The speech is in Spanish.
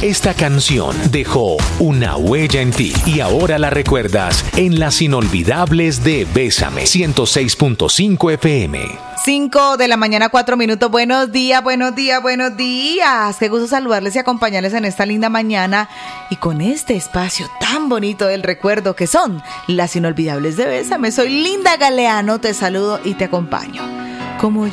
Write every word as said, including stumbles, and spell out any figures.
Esta canción dejó una huella en ti y ahora la recuerdas en las inolvidables de Bésame ciento seis punto cinco F M. cinco de la mañana, cuatro minutos. Buenos días, buenos días, buenos días. Qué gusto saludarles y acompañarles en esta linda mañana y con este espacio tan bonito del recuerdo que son las inolvidables de Bésame. Soy Linda Galeano, te saludo y te acompaño. Como